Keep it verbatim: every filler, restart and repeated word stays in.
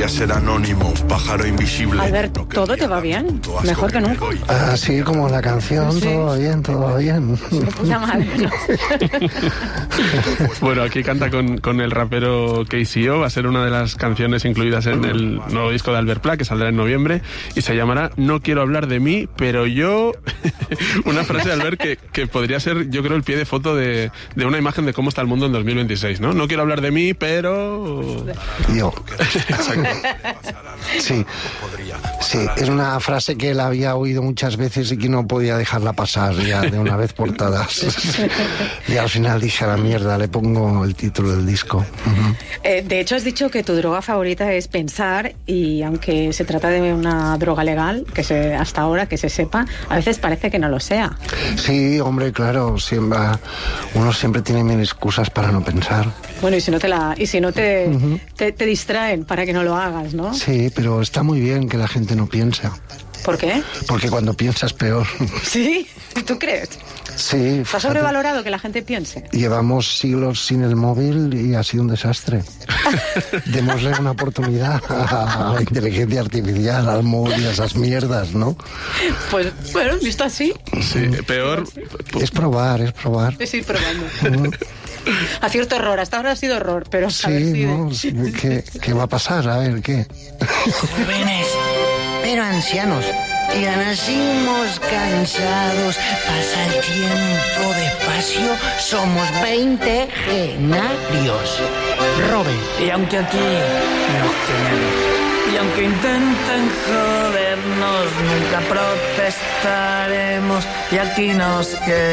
podría ser anónimo, un pájaro invisible. Albert, No ¿todo te va bien? Mejor que nunca. Así como la canción, Sí. todo va bien, todo va bien. De puta madre, ¿no? Bueno, aquí canta con, con el rapero K C O, va a ser una de las canciones incluidas en el nuevo disco de Albert Pla, que saldrá en noviembre, y se llamará No quiero hablar de mí, pero yo... Una frase de Albert que, que podría ser, yo creo, el pie de foto de, de una imagen de cómo está el mundo en dos mil veintiséis, ¿no? No quiero hablar de mí, pero... Yo. Sí, sí, es una frase que él había oído muchas veces y que no podía dejarla pasar ya de una vez por todas. Y al final dije, a la mierda, le pongo el título del disco. Uh-huh. Eh, de hecho, has dicho que tu droga favorita es pensar, y aunque se trata de una droga legal, que se, hasta ahora que se sepa, a veces parece que no lo sea. Sí, hombre, claro, siempre, uno siempre tiene mil excusas para no pensar. Bueno, y si no te la, y si no te, uh-huh. te, te distraen para que no lo hagas, ¿no? Sí, pero está muy bien que la gente no piense. ¿Por qué? Porque cuando piensas peor. ¿Sí? ¿Tú crees? Sí. ¿Está sobrevalorado que la gente piense? Llevamos siglos sin el móvil y ha sido un desastre. Démosle una oportunidad a la inteligencia artificial, al móvil y a esas mierdas, ¿no? Pues, bueno, visto así. Sí, peor... Es probar, es probar. Es ir probando. A cierto horror, hasta ahora ha sido horror, pero... Sí, ¿no? ¿Qué, ¿Qué va a pasar? A ver, ¿qué? Jóvenes, pero ancianos. Ya nacimos cansados, pasa el tiempo despacio, somos veintegenarios. Robin. Y aunque aquí nos quemen, y aunque intenten jodernos, nunca protestaremos, y aquí nos quedamos.